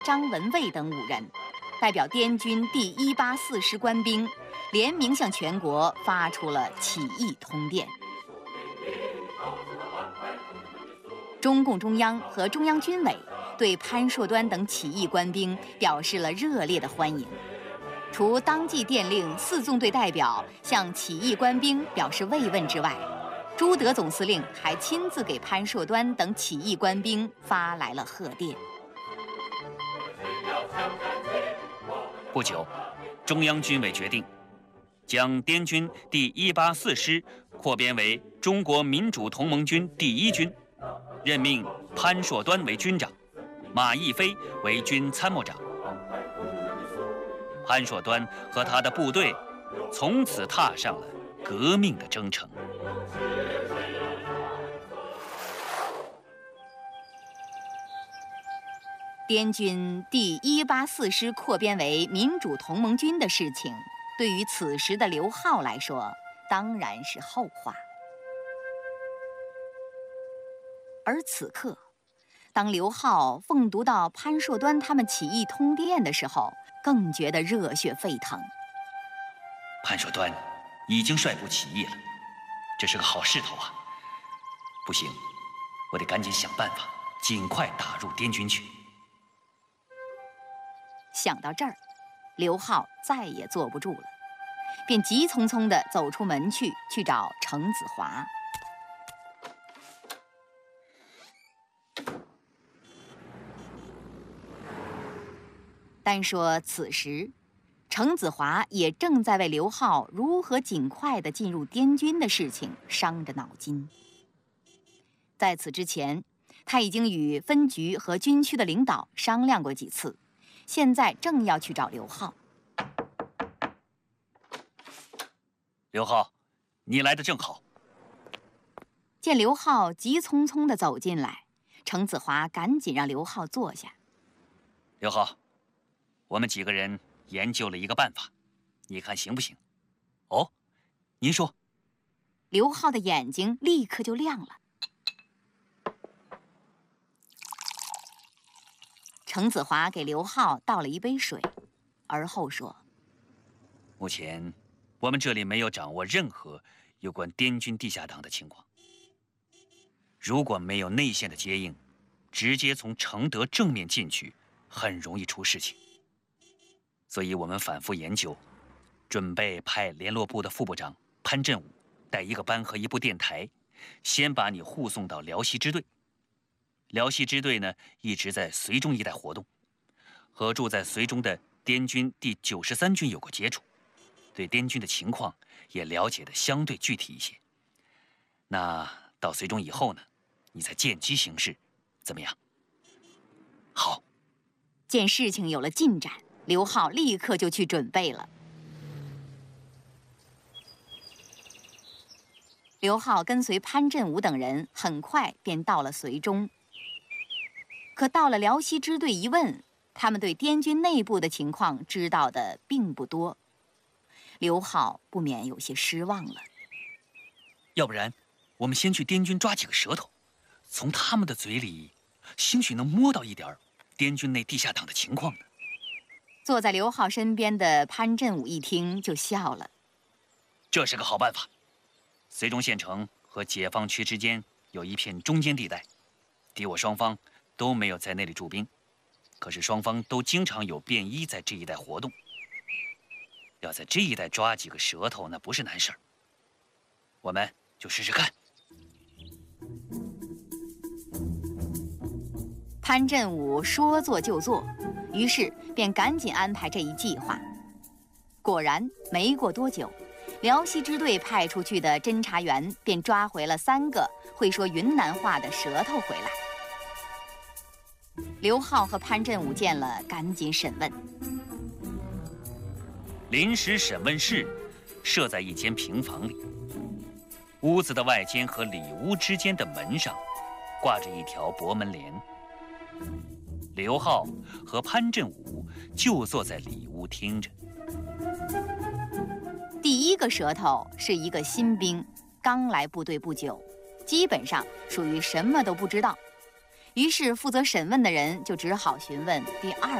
张文蔚等5人，代表滇军第184师官兵，联名向全国发出了起义通电。中共中央和中央军委对潘硕端等起义官兵表示了热烈的欢迎。除当即电令4纵队代表向起义官兵表示慰问之外，朱德总司令还亲自给潘硕端等起义官兵发来了贺电。 不久，中央军委决定将滇军第184师扩编为中国民主同盟军第1军，任命潘硕端为军长，马毅飞为军参谋长。潘硕端和他的部队从此踏上了革命的征程。 滇军第184师扩编为民主同盟军的事情，对于此时的刘浩来说，当然是后话。而此刻，当刘浩奉读到潘硕端他们起义通电的时候，更觉得热血沸腾。 潘硕端已经率部起义了，这是个好势头啊！不行，我得赶紧想办法，尽快打入滇军去。 想到这儿，刘浩再也坐不住了，便急匆匆地走出门去找程子华。单说此时，程子华也正在为刘浩如何尽快地进入滇军的事情伤着脑筋。在此之前，他已经与分局和军区的领导商量过几次，现在正要去找刘浩。 刘浩，你来得正好。 见刘浩急匆匆地走进来，程子华赶紧让刘浩坐下。 刘浩，我们几个人研究了一个办法，你看行不行？哦，您说。 刘浩的眼睛立刻就亮了。程子华给刘浩倒了一杯水，而后说：“ 目前我们这里没有掌握任何有关滇军地下党的情况。如果没有内线的接应，直接从承德正面进去，很容易出事情。所以我们反复研究，准备派联络部的副部长潘振武带1个班和1部电台，先把你护送到辽西支队。辽西支队呢，一直在绥中一带活动，和住在绥中的滇军第93军有过接触，对滇军的情况也了解的相对具体一些。那到绥中以后呢，你再见机行事，怎么样？好。 见事情有了进展，刘浩立刻就去准备了。刘浩跟随潘振武等人，很快便到了绥中。可到了辽西支队一问，他们对滇军内部的情况知道的并不多，刘浩不免有些失望了。 要不然，我们先去滇军抓几个舌头，从他们的嘴里，兴许能摸到一点滇军内地下党的情况呢。 坐在刘浩身边的潘振武一听就笑了。 这是个好办法。绥中县城和解放区之间有一片中间地带，敌我双方都没有在那里驻兵，可是双方都经常有便衣在这一带活动。要在这一带抓几个舌头，那不是难事儿。我们就试试看。 潘振武说做就做，于是便赶紧安排这一计划。果然，没过多久，辽西支队派出去的侦查员便抓回了3个会说云南话的舌头回来。刘浩和潘振武见了，赶紧审问。 临时审问室设在一间平房里，屋子的外间和里屋之间的门上挂着一条薄门帘。刘浩和潘振武就坐在里屋听着。 第1个舌头是一个新兵，刚来部队不久，基本上属于什么都不知道， 于是负责审问的人就只好询问第二